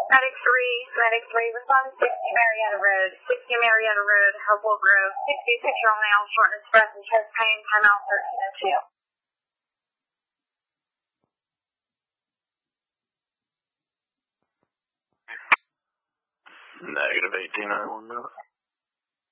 Medic 3, respond 60 Marietta Road, Hopewell Grove, 66-year-old male, shortness of breath and chest pain, timeout 1302. Negative 18, I 1 minute.